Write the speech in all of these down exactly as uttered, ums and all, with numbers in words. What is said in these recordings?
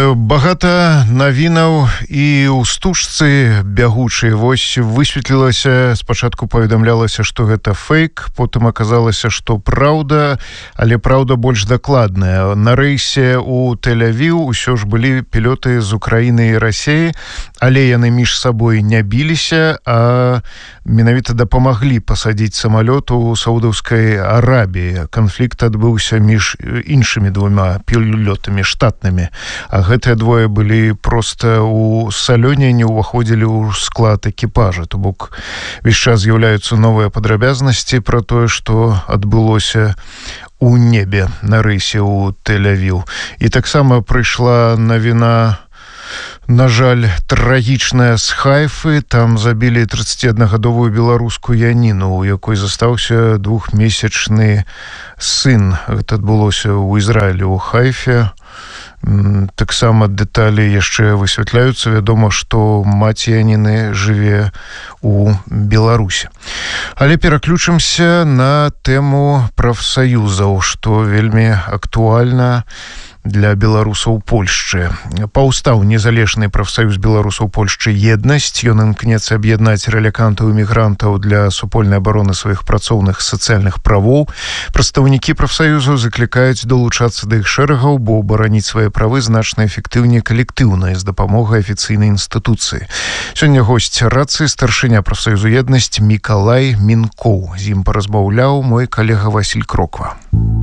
Багата навінаў і ў стужцы бягучай. Вось высветлілася, спачатку паведамлялася, што гэта фейк, потым аказалася, што праўда, але праўда больш дакладная. На рэйсе ў Тель-Авіў усё ж былі пілёты з Украіны і Расіі, але яны між сабой не біліся, а менавіта дапамаглі пасадзіць самалёт у Саудаўскай Арабіі. Канфлікт адбыўся між іншымі двума пілётамі штатнымі. А гэтыя двое былі проста ў салёне, не ўваходзілі ў склад экіпажа. То бок весь час з'яўляюцца новыя падрабязнасці пра тое, што адбылося ў небе на рэйсе ў Тель-Авіў. І таксама прыйшла навіна, на жаль, трагічная з Хайфы. Там забілі трыццаціаднагадовую беларускую Яніну, у якой застаўся двухмесячны сын. Гэта адбылося ў Ізраілі, у Хайфе. Таксама дэталі яшчэ высвятляюцца. Вядома, што маці Яніны жыве у Беларусі. Але пераключымся на тэму прафсаюзаў, што вельмі актуальна для беларусаў Польшчы. Паўстаў незалежны прафсаюз беларусаў Польшчы «Еднасць». Ён імкнецца аб'яднаць рэлякантаў і мігрантаў для супольнай абароны сваіх працоўных сацыяльных правоў. Прадстаўнікі прафсаюзаў заклікаюць далучацца да іх шэрагаў, бо бараніць свае правы значна эфектыўней калектыўна з дапамогай афіцыйнай інстытуцыі. Сёння госць рацыі, старшыня прафсаюзу «Еднасць» Мікалай Мінкоў. З ім паразмаўляў мой калега Васіль Кроква.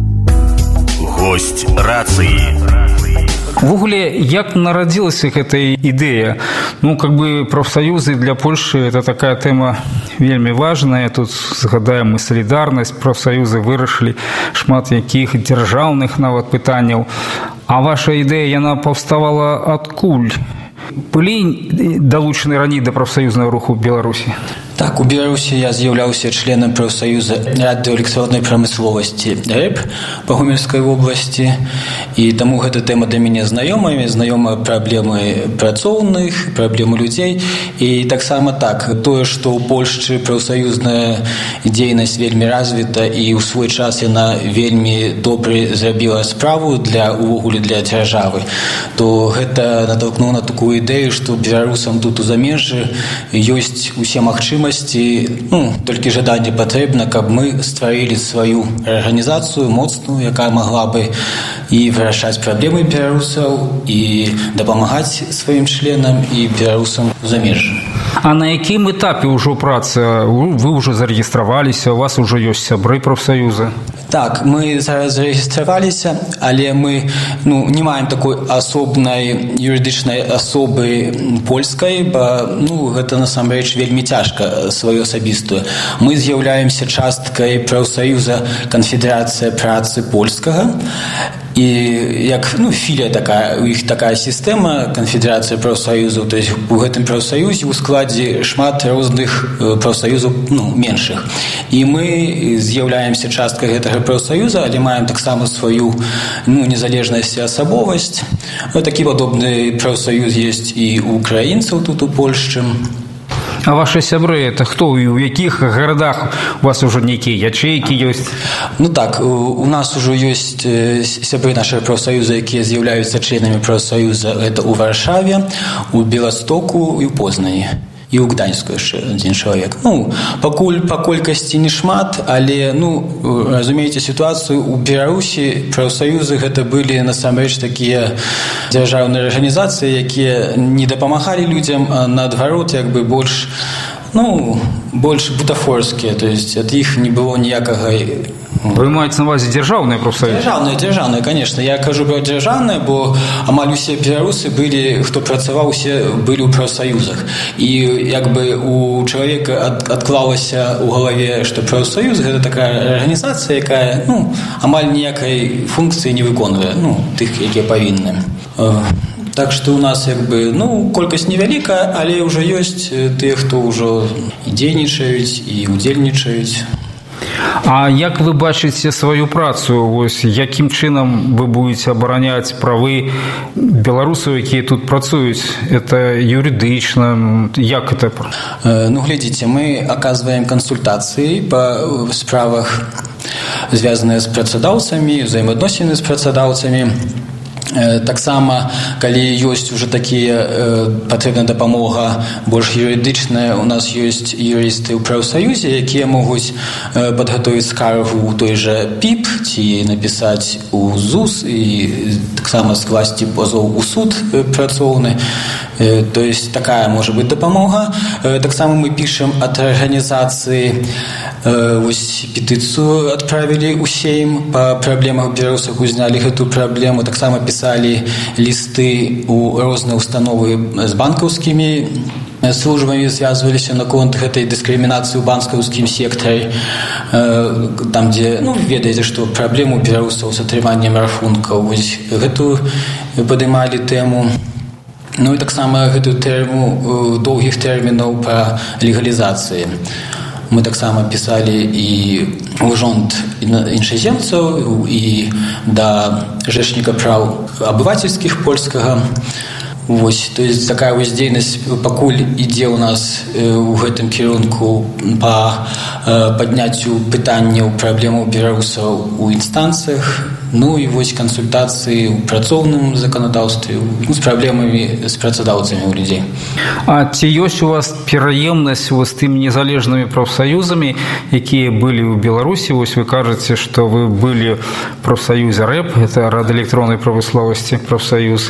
Гость рацыі. Увогуле, як нарадзілася гэта ідэя? Ну, как бы прафсаюзы для Польшчы – это такая тэма вельмі важная. Тут згадаем мы салідарнасць, прафсаюзы вырашылі шмат якіх дзяржаўных нават пытанняў. А ваша ідэя, яна паўставала адкуль? Былі далучаны раней да прафсаюзнага руху ў Беларусі? Так, у Беларусі я з'яўляўся членам прафсаюза радыёэлектроннай прамысловасці РЭП па Гомельскай вобласці, і таму гэта тэма для мяне знаёмая, знаёма праблемы працоўных, праблемы людзей. І таксама так, тое, што ў Польшчы прафсаюзная дзейнасць вельмі развіта і ў свой час яна вельмі добра зрабіла справу для увогуле для дзяржавы, то гэта натолкнула на такую ідэю, што беларусам тут у замежжы ёсць усе магчымасці. Ну, толькі жаданне патрэбна, каб мы стварылі сваю арганізацыю моцную, якая магла бы і вырашаць праблемы беларусаў, і дапамагаць сваім членам і беларусам у замежжы. А на якім этапе ўжо праца? Вы ўжо зарэгістраваліся, у вас ужо ёсць сябры прафсаюза? Так, мы зараз зарэгістраваліся, але мы ну, не маем такой асобнай юрыдычнай асобы польскай, бо ну, гэта насамрэч вельмі цяжка сваю асабістую. Мы з'яўляемся часткай прафсаюза Канфедэрацыя працы польскага, і як ну, філія такая, у іх такая сістэма Канфедэрацыя прафсаюзаў, то есть у гэтым прафсаюзе ў складзе шмат розных прафсаюзаў ну, меншых. І мы з'яўляемся часткай гэтага прафсаюза, але маем таксама сваю ну, незалежнасць і асабовасць. Такі падобны прафсаюз ёсць і ў украінцаў тут у Польшчы. А ваши сябры, это хто? І ў якіх гарадах у вас ужо нейкія ячэйкі ёсць? Ну так, у нас ужо ёсць сябры нашага прафсаюза, якія з'яўляюцца членамі прафсаюза. Гэта ў Варшаве, у Беластоку і ў Познані. І ў Гданьску яшчэ адзін чалавек. Ну, пакуль па колькасці не шмат, але, ну, разумееце сітуацыю, у Беларусі прафсаюзы гэта былі насамрэч такія дзяржаўныя арганізацыі, якія не дапамагалі людзям, а наадварот, як бы больш, ну, больш бутафорскія, то есть ад іх не было ніякага. Вы маеце на увазе дзяржаўныя прафсаюзы? Дзяржаўныя, дзяржаўныя, конечно. Я кажу пра дзяржаўныя, бо амаль усе беларусы былі, хто працаваў, усе былі ў прафсаюзах. І як бы у чалавека ад, адклалася ў галаве, што прафсаюз гэта такая арганізацыя, якая ну, амаль ніякай функцыі не выконвае, ну, тых, якія павінны. Так што у нас як бы, ну, колькасць невялікая, але ўжо ёсць тыя, хто ўжо дзейнічаюць і удзельнічаюць. А як вы бачыце сваю працу? Вось, якім чынам вы будете абараняць правы беларусаў, якія тут працуюць? Это юрыдычна? Як это? Ну, глядзіце, мы аказваем кансультацыі па справах, звязаныя з працадаўцамі, взаемаадносіны з працадаўцамі. Таксама, калі ёсць уже такія патрэбная дапамога больш юрыдычная, у нас ёсць юрысты ў прафсаюзе, якія могуць падгатовіць скаргу ў той жа піп ці напісаць у ЗУС і таксама скласці пазоў у суд працоўны. То есть такая можа быць дапамога. Таксама мы пішам ад арганізацыі, вось петыцыю адправілі ў Сейм па праблемах беларусаў, узнялі гэту праблему. Таксама пісалі лісты ў розныя установы з банкаўскімі службамі, звязваліся наконт гэтай дыскрымінацыі ў банкаўскім сектары, там, дзе, ну, ведаеце, што праблему беларусаў з атрыманнем рахункаў. Вось гэту падымалі тэму. Ну і таксама гэтую тэму доўгіх тэрмінаў па легалізацыі. Мы таксама пісалі і ў жонт іншаземцаў, і да рэчніка праў абывацельскіх польскага. Вось, то есть такая вось дзейнасць пакуль ідзе ў нас у гэтым кірунку па падняццю пытанняў праблемаў беларусаў у інстанцыях, ну і вось кансультацыі ў працоўным заканадаўстве, ну, з праблемамі з працадаўцамі ў людзей. А ці ёсць у вас пераемнасць з тымі незалежнымі прафсаюзамі, якія былі ў Беларусі? Вось вы кажаце, што вы былі в прафсаюзе рэп, это радыэлектроннай прамысловасці прафсаюз,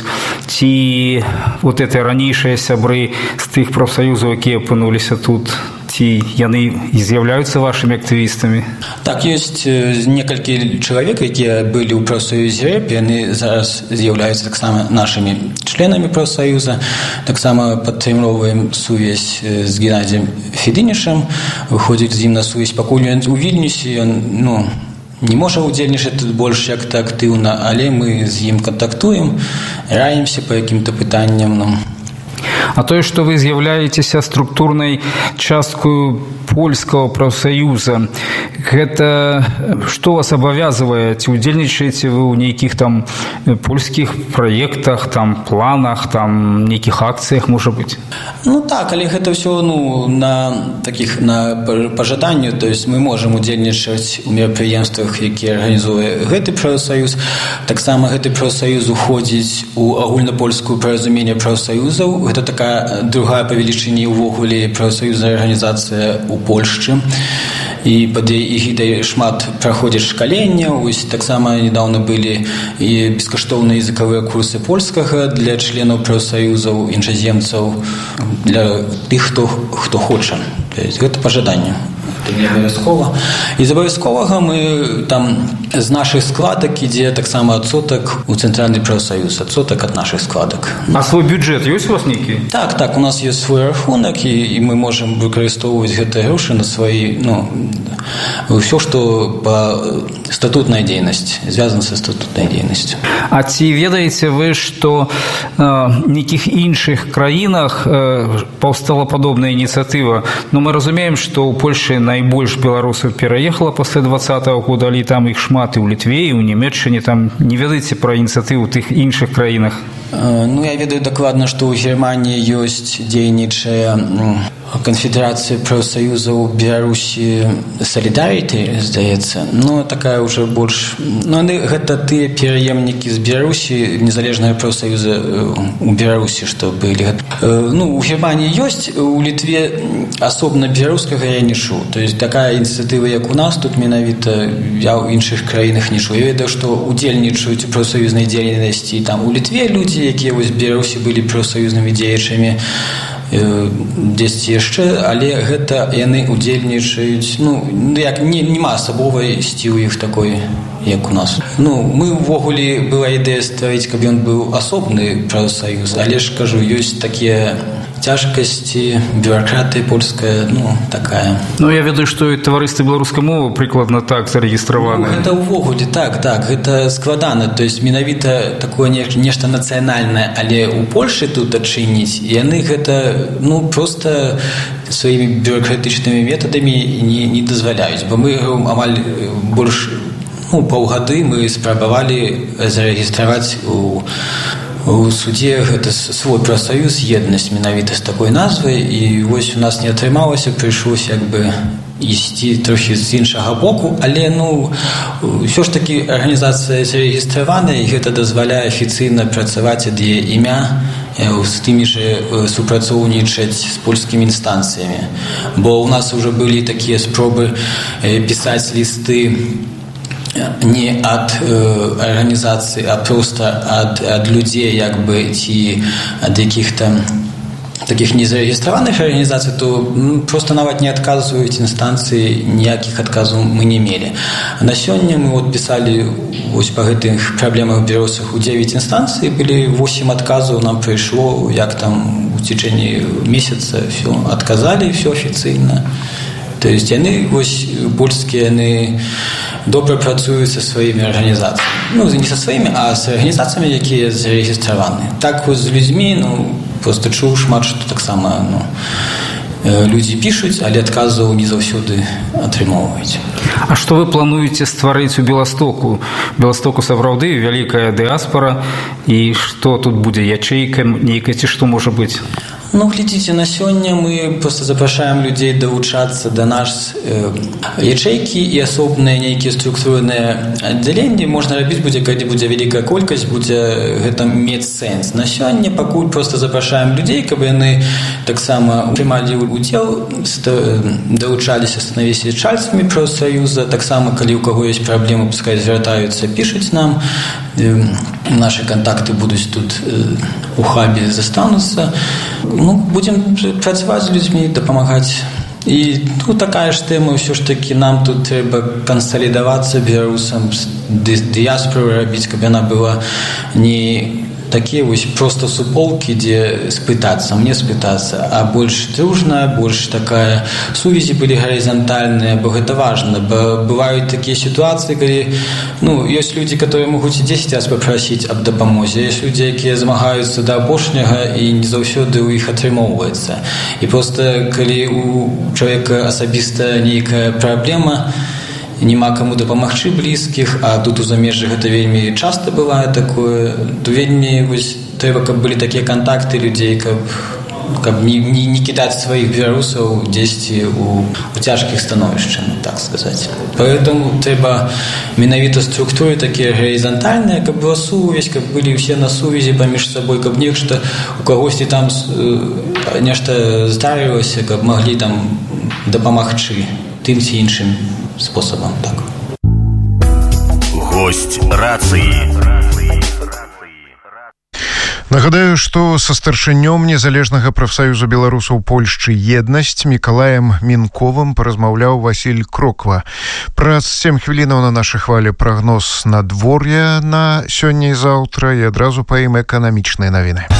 ці вот эти ранейшыя сябры з тых прафсаюзаў, якія апынуліся тут, ці яны з'яўляюцца вашымі актывістамі? Так, ёсць некалькі чалавек, якія былі ў прафсаюзе рэп, яны зараз з'яўляюцца таксама нашымі членамі прафсаюза. Таксама падтрымліваем сувязь з Геннадзіем Федынішам, выходзіць з ім на сувязь, пакуль ён у Вільнюсе, ён, ну, не можа удзельнічаць больш як-то актыўна, але мы з ім кантактуем, раімся па якім-то пытанням. Ну. А тое, што вы з'яўляецеся структурнай часткаю польскага прафсаюза, гэта што вас абавязвае? Ці удзельнічаеце вы ў нейкіх там польскіх праектах, там планах, там нейкіх акцыях, можа быць? Ну так, але гэта ўсё, ну, на такіх, на пажаданню, то есть мы можам удзельнічаць у мерапрыемствах, якія арганізуе гэты прафсаюз. Таксама гэты прафсаюз уходзіць у агульнапольскую паразуменне прафсаюзаў. Гэта такая другая па велічыні ўвогуле прафсаюзная арганізацыя ў Польшчы. І пад эгідай шмат праходзіць шкаленняў. Вось таксама недаўно былі і бескаштоўныя языкавыя курсы польскага для членаў прафсаюзаў, іншаземцаў, для тых, хто, хто хоча. То есть гэта па жаданню. Это не абавязкова. І з абавязковага мы там з нашых складак ідзе таксама адсотак у цэнтральны прафсаюз, адсотак ад нашых складак. А свой бюджэт ёсць у вас нейкі? Так, так, у нас ёсць свой рахунак, і, і мы можам выкарыстоўваць гэтыя грошы на сваі, ну, ўсё, што па статутнай дзейнасці, звязана са статутнай дзейнасцю. А ці ведаеце вы, што э, нейкіх іншых краінах э, паўстала падобная ініцыятыва? Ну, мы разумеем, што ў Польшчы найбольш беларусаў пераехала пасля двадцатага года, але там іх шмат і ў Літве, і ў Нямецчыне. Там не ведаеце пра ініцыятыву ў тых іншых краінах? Ну, я ведаю дакладна, што ў Германіі ёсць дзейнічая канфедэрацыя прафсаюзаў Беларусі Солідаріті, здаецца. Ну, такая ўжо больш... Ну, гэта тыя пераемнікі з Беларусі, незалежнага прафсаюза ў Беларусі, што былі. Ну, у Германіі ёсць, у Літве асобна беларускага я не чуў. То есть такая ініцыятыва, як у нас, тут менавіта я ў іншых краінах не чуў. Я ведаю, што удзельнічаюць у прафсаюзнай дзейнасці там у Літве людзі, якія вось в Беларусі былі прафсаюзнымі дзеячамі, дзесьці яшчэ, але гэта яны удзельнічаюць, ну, як не, нема асабовасці ў іх такой, як у нас. Ну, мы ўвогуле была ідэя стварыць, каб ён быў асобны прафсаюз, але ж кажу, ёсць такія цяжкасці, бюракратыя польская, ну, такая. Ну, я ведаю, што і таварыствы беларускай мовы прыкладна так зарэгістраваны. Ну, гэта ўвогуле, так, так, гэта складана, то есть менавіта такое нешта нацыянальнае, але ў Польшы тут адчыніць, яны гэта, ну, проста сваімі бюракратычнымі метадамі не, не дазваляюць, бо мы амаль больш, ну, паўгады мы спрабавалі зарэгістраваць у у судзе гэта свой прафсаюз, еднасць менавіта з такой назвай, і вось у нас не атрымалася, прыйшлося як бы ісці трохі з іншага боку, але ну ўсё ж такі арганізацыя зарэгістраваная, і гэта дазваляе афіцыйна працаваць ад яе імя, з тымі же супрацоўнічаць з польскімі інстанцыямі. Бо ў нас уже былі такія спробы пісаць лісты не ад арганізацыі, а проста ад, ад людзей, як бы, ці ад якіх-то таких незарегістраваных арганізацый, то просто нават не адказваюць інстанцыі, ніякіх адказаў мы не мелі. На сёння мы вот пісалі вось па гэтых праблемах беларусах у дзевяць інстанцый, былі восемь адказаў, нам прыйшло, як там у цячэнні месяца все адказалі, все афіцыйна. То есть яны, вось польскія, яны добра працуюць са сваімі арганізацыямі. Ну, не са сваімі, а з арганізацыямі, якія зарэгістраваны. Так вось з людзьмі, ну, просто чуў шмат, што таксама, ну, людзі пішуць, але адказаў не заўсёды атрымоўваюць. А што вы плануеце стварыць у Беластоку? Беластоку сапраўды вялікая дыаспара, і што тут будзе, ячэйка нейкая, ці што можа быць? Ну, глядзіце, на сёння мы просто запрашаем людзей далучацца да нас э, ячэйкі і асобныя нейкія структурныя аддзяленні можна рабіць будзе, калі будзе вялікая колькасць, будзе гэта мець сэнс. На сёння пакуль просто запрашаем людзей, каб яны таксама прымалі удзел, далучаліся, станавіліся чальцамі прафсаюза, таксама калі ў каго ёсць праблемы, пускай звяртаюцца, пішуць нам. Э, нашы кантакты будуць тут э, у хабе застануцца. Ну, будем працаваць з людзьмі, дапамагаць. І тут такая ж тэма, ўсё ж такі нам тут трэба кансалідавацца беларусам, дыяспору рабіць, каб яна была не такія вось проста суполкі, дзе спытацца, мне спытацца, а больш дружная, больш такая сувязі былі гарызантальныя, бо гэта важна, бо бываюць такія сітуацыі, калі, ну, ёсць людзі, которые могуць і дзесяць раз папрасіць аб дапамозе, ёсць людзі, якія змагаюцца да апошняга і не заўсёды ў іх атрымоўваецца. І проста калі у чалавека асабістая нейкая праблема, няма каму дапамагчы блізкіх, а тут у замежжы гэта вельмі часта бывае такое, то вельмі вось трэба, каб былі такія кантакты людзей, каб, каб не, не, не кідаць сваіх беларусаў дзесьці у, у цяжкіх становішчах, так сказаць. Поэтому трэба менавіта структуры такія гарызантальныя, каб была сувязь, каб былі ўсе на сувязі паміж сабой, каб нешта у кагосьці там э, нешта здарылася, каб маглі там дапамагчы тым ці іншым способом, так. Гость рацыі. Нагадаю, што са старшынём незалежнага прафсаюза беларусаў Польшчы «Еднасць» Мікалаем Мінковым паразмаўляў Васіль Кроква. Праз сем хвілінаў на нашай хвалі прагноз надвор'я на сёння і заўтра, і адразу па ім эканамічныя навіны.